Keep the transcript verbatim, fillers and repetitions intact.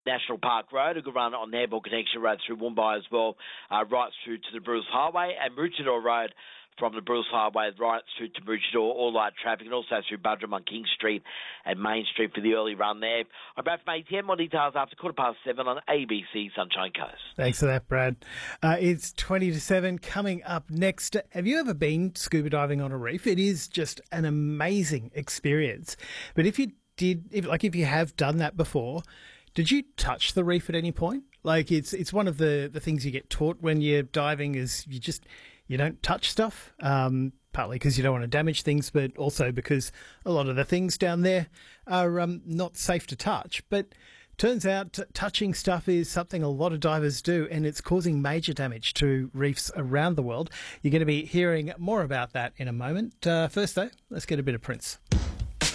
National Park Road, a good run on the Airborne Connection Road through Woombye as well, uh, right through to the Bruce Highway, and Maroochydore Road from the Bruce Highway right through to Maroochydore, all light traffic, and also through Budrum on King Street and Main Street for the early run there. I'm Brad from A T M. More details after quarter past seven on A B C Sunshine Coast. Thanks for that, Brad. Uh, it's twenty to seven. Coming up next, have you ever been scuba diving on a reef? It is just an amazing experience. But if you did, if, like if you have done that before, did you touch the reef at any point? Like it's it's one of the, the things you get taught when you're diving is you just you don't touch stuff. Um, partly because you don't want to damage things, but also because a lot of the things down there are um, not safe to touch. But turns out t- touching stuff is something a lot of divers do, and it's causing major damage to reefs around the world. You're going to be hearing more about that in a moment. Uh, first, though, let's get a bit of Prince.